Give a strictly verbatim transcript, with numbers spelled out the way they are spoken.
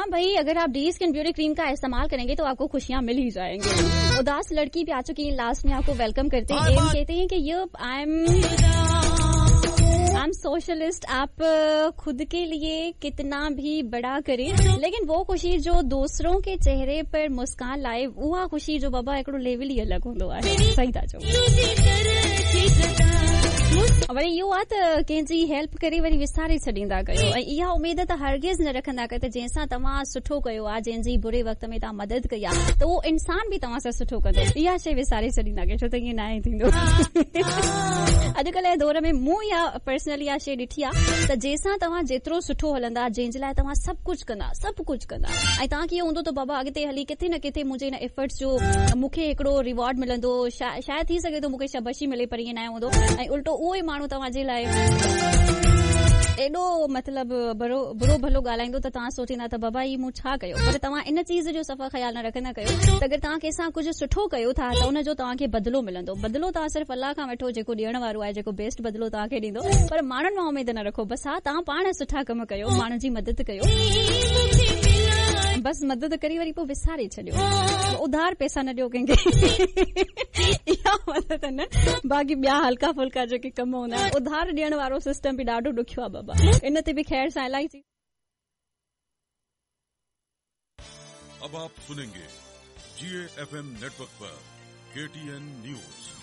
हाँ भाई, अगर आप डी स्किन ब्यूटी क्रीम का इस्तेमाल करेंगे तो आपको खुशियां मिल ही जाएंगी। उदास लड़की भी आ चुकी है, लास्ट में आपको वेलकम करते हैं। एम कहते हैं कि ये I am I am socialist. आप खुद के लिए कितना भी बड़ा करें, लेकिन वो खुशी जो दूसरों के चेहरे पर मुस्कान लाए, उहा खुशी जो बाबा हिकिड़ो लेवल ही अलॻि हूंदो आहे। सही था चओ। वरी इहो आहे त कंहिंजी हेल्प करे वरी विसारे छॾींदा कयो, ऐं इहा उमेद त हरगिज़ न रखंदा कयो त जंहिंसां तव्हां सुठो कयो आहे, जंहिंजी बुरे वक़्त में तव्हां मदद कई आहे, त उहो इंसान बि तव्हां सां सुठो कंदो। इहा शइ विसारे छॾींदा कयो, छो त ईअं न आहे थींदो। अॼुकल्ह जे दौर में मूं इहा पर्सनली इहा शइ ॾिठी आहे त जंहिंसां तव्हां जेतिरो सुठो हलंदा, जंहिंजे लाइ तव्हां सभु कुझु कंदा सभु कुझु कंदा, ऐं तव्हांखे इहो हूंदो त बाबा अॻिते हली किथे न किथे मुंहिंजे हिन एफर्ट्स जो मूंखे हिकिड़ो रिवॉर्ड मिलंदो, शायदि थी सघे थो मूंखे शाबाशी मिले, पर ईअं न हूंदो। ऐं उल्टो उहो ई माण्हू तव्हांजे लाइ एॾो मतिलबु बुरो बुरो भलो ॻाल्हाईंदो त तव्हां सोचींदा त बाबा ई मूं छा कयो। पर तव्हां इन चीज़ जो सफ़ा ख़्याल न रखंदा कयो त अगरि तव्हां कंहिंसां कुझु सुठो कयो था त उनजो तव्हांखे बदिलो मिलंदो। बदिलो तव्हां सिर्फ़ु अल्लाह खां वठो, जेको ॾियण वारो आहे, जेको बेस्ट बदिलो तव्हांखे ॾींदो। पर माण्हुनि मां उमेद न रखो। बसि हा, तव्हां पाण सुठा कम कयो, माण्हुनि जी मदद कयो, बस मदद करी वरी पोइ विसारे छॾियो। उधार पैसा न ॾियो कंहिंखे, इहा मदद न। बाक़ी ॿिया हल्का फुल्का जेके कम हूंदा आहिनि, उधार ॾियण वारो सिस्टम बि ॾाढो ॾुखियो आहे बाबा। इन ते बि ख़ैर सां इलाही। अब आप सुनेंगे जीए एफएम नेटवर्क पर केटीएन न्यूज।